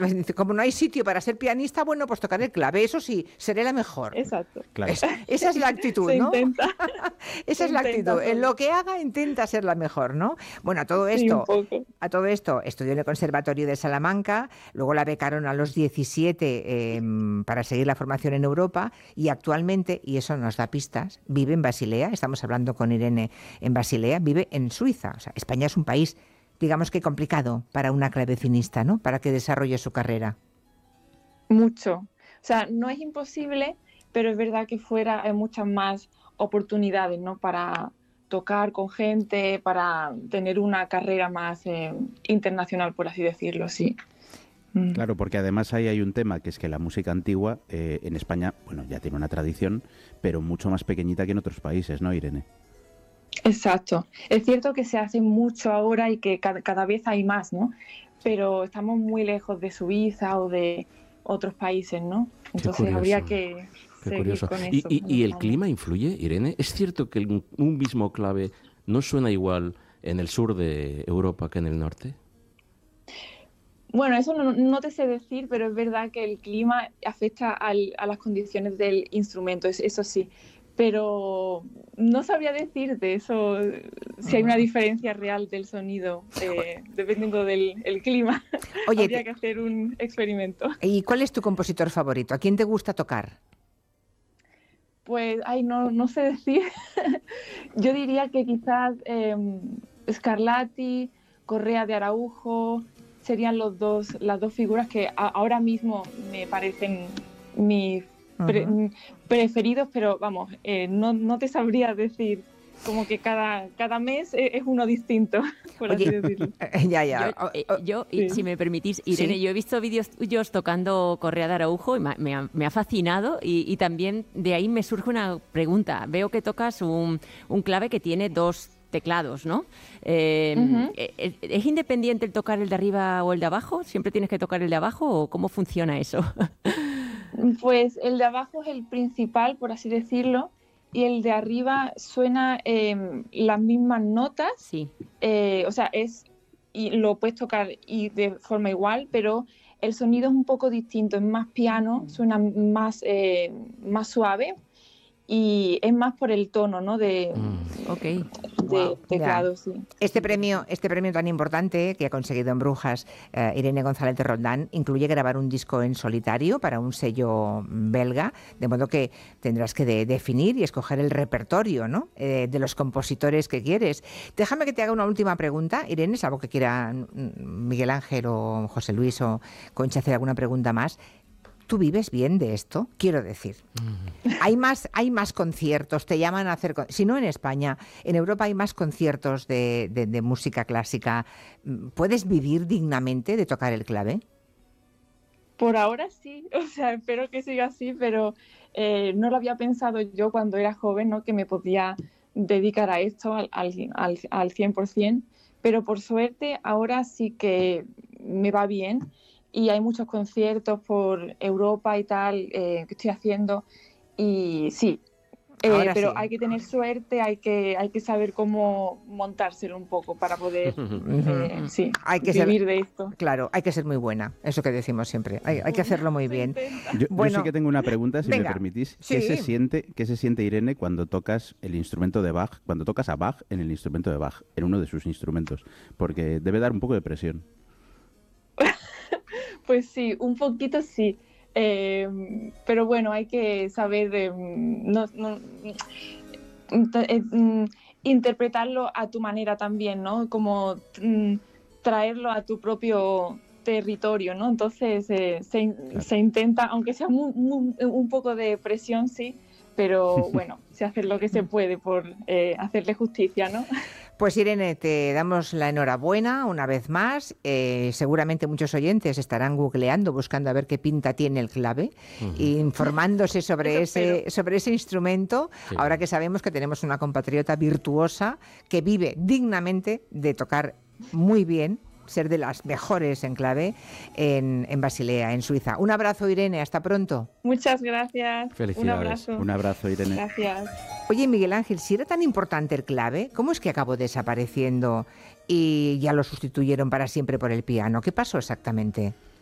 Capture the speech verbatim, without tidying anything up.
como no hay sitio para ser pianista, bueno, pues tocar el clave, eso sí, seré la mejor. Exacto. Claro. Es, esa es la actitud, Se ¿no? intenta. Esa Se es la intenta actitud. En todo. lo que haga, intenta ser la mejor, ¿no? Bueno, a todo Sí, un esto, poco. a todo esto, estudió en el Conservatorio de Salamanca, luego la becaron a los diecisiete eh, para seguir la formación en Europa y actualmente, y eso nos da pistas, vive en Basilea, estamos hablando con Irene en Basilea, vive en Suiza. O sea, España es un país, digamos que complicado para una clavecinista, ¿no? Para que desarrolle su carrera. Mucho. O sea, no es imposible, pero es verdad que fuera hay muchas más oportunidades, ¿no? Para tocar con gente, para tener una carrera más eh, internacional, por así decirlo, sí. Mm. Claro, porque además ahí hay un tema, que es que la música antigua eh, en España, bueno, ya tiene una tradición, pero mucho más pequeñita que en otros países, ¿no, Irene? Exacto. Es cierto que se hace mucho ahora y que cada, cada vez hay más, ¿no? Pero estamos muy lejos de Suiza o de otros países, ¿no? Entonces habría que Qué seguir curioso. con ¿Y, eso. y, y el clima influye, Irene? ¿Es cierto que el- un mismo clave no suena igual en el sur de Europa que en el norte? Bueno, eso no, no te sé decir, pero es verdad que el clima afecta al- a las condiciones del instrumento, es- eso sí. Pero no sabría decirte eso, si hay una diferencia real del sonido, eh, dependiendo del el clima. Oye, Habría te- que hacer un experimento. ¿y cuál es tu compositor favorito? ¿A quién te gusta tocar? Pues, ay, no, no sé decir. Yo diría que quizás eh, Scarlatti, Correa de Araujo, serían los dos, las dos figuras que a- ahora mismo me parecen mis pre- Ujú. preferidos, pero vamos, eh, no, no te sabría decir como que cada, cada mes e- es uno distinto, por Oye, así decirlo. ya, ya. Yo, O- eh, o- yo, y sí. si me permitís, Irene, Sí. yo he visto vídeos tuyos tocando Correa de Araujo y me, ha- me ha, me ha fascinado y, y también de ahí me surge una pregunta. Veo que tocas un, un clave que tiene dos teclados, ¿no? Eh, Ujú. ¿es, es independiente el tocar el de arriba o el de abajo? ¿Siempre tienes que tocar el de abajo o cómo funciona eso? Pues el de abajo es el principal, por así decirlo, y el de arriba suena eh, las mismas notas. Sí. Eh, o sea, es y lo puedes tocar y de forma igual, pero el sonido es un poco distinto, es más piano, suena más, eh, más suave y es más por el tono, ¿no? De, Ok. de Wow. teclado, Ya. sí. Este premio, este premio tan importante que ha conseguido en Brujas eh, Irene González de Roldán incluye grabar un disco en solitario para un sello belga, de modo que tendrás que de- definir y escoger el repertorio, ¿no? Eh, de los compositores que quieres. Déjame que te haga una última pregunta, Irene, es algo que quiera mm, Miguel Ángel o José Luis o Concha hacer alguna pregunta más. ¿Tú vives bien de esto? Quiero decir, hay más, hay más conciertos, te llaman a hacer, con- si no en España, en Europa hay más conciertos de, de- de música clásica. ¿Puedes vivir dignamente de tocar el clave? Por ahora sí, o sea, espero que siga así, pero eh, no lo había pensado yo cuando era joven, ¿no? Que me podía dedicar a esto al, al, al, al cien por ciento, pero por suerte ahora sí que me va bien y hay muchos conciertos por Europa y tal eh, que estoy haciendo y sí, eh, Ahora pero sí. hay que tener suerte, hay que, hay que saber cómo montárselo un poco para poder eh, Ujú. sí, Hay que ser- vivir de esto. Claro, hay que ser muy buena, eso que decimos siempre. Hay, hay que hacerlo muy Se bien. intenta. Yo, yo Bueno, sí que tengo una pregunta, si venga. me permitís. Sí. ¿Qué se siente, qué se siente, Irene, cuando tocas el instrumento de Bach, cuando tocas a Bach en el instrumento de Bach, en uno de sus instrumentos? Porque debe dar un poco de presión. Pues sí, un poquito sí. Eh, pero bueno, hay que saber eh, no- no- eh, mm, interpretarlo a tu manera también, ¿no? Como mm, traerlo a tu propio territorio, ¿no? Entonces eh, se, in- Claro. se intenta, aunque sea muy- muy- un poco de presión, sí, pero bueno, se hace lo que se puede por eh, hacerle justicia, ¿no? Pues Irene, te damos la enhorabuena una vez más. Eh, seguramente muchos oyentes estarán googleando, buscando a ver qué pinta tiene el clave, e informándose sobre Eso ese, espero. sobre ese instrumento, Qué ahora bien. que sabemos que tenemos una compatriota virtuosa que vive dignamente de tocar muy bien, ser de las mejores en clave en, en Basilea, en Suiza. Un abrazo, Irene, hasta pronto. Muchas gracias. Un Felicidades. abrazo. Un abrazo, Irene. Gracias. Oye, Miguel Ángel, si era tan importante el clave, ¿cómo es que acabó desapareciendo y ya lo sustituyeron para siempre por el piano? ¿Qué pasó exactamente?